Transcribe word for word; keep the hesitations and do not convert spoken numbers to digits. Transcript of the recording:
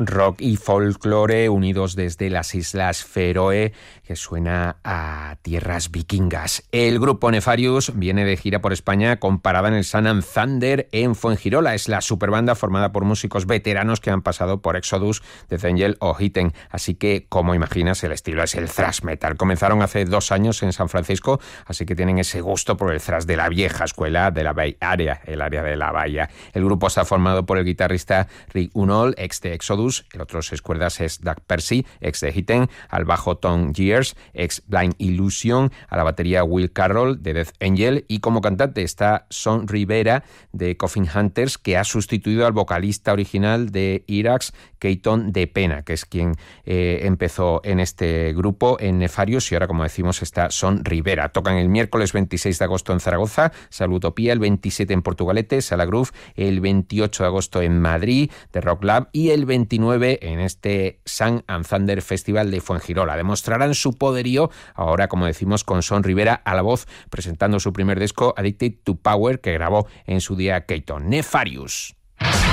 rock y folclore unidos desde las Islas Feroe, que suena a tierras vikingas. El grupo Nefarious viene de gira por España con parada en el Sun and Thunder en Fuengirola. Es la superbanda formada por músicos veteranos que han pasado por Exodus, Death Angel o Hitten. Así que, como imaginas, el estilo es el thrash metal. Comenzaron hace dos años en San Francisco, así que tienen ese gusto por el thrash de la vieja escuela de la Bay Area, el área de la bahía. El grupo está formado por el guitarrista Rick Unol, ex de Exodus, el otro seis cuerdas es Doug Percy, ex de Hitten, al bajo Tom Gears, ex Blind Illusion, a la batería Will Carroll de Death Angel, y como cantante está Son Rivera de Coffin Hunters, que ha sustituido al vocalista original de Irax, Keaton de Pena, que es quien eh, empezó en este grupo en Nefarious, y ahora, como decimos, está Son Rivera. Tocan el miércoles veintiséis de agosto en Zaragoza, Salutopía el veintisiete en Portugalete, Sala Groove el veintiocho de agosto en Madrid, de Rock Lab, y el veintinueve en este Sun and Thunder Festival de Fuengirola. Demostrarán su poderío ahora, como decimos, con Son Rivera a la voz, presentando su primer disco Addicted to Power, que grabó en su día Keaton. Nefarious.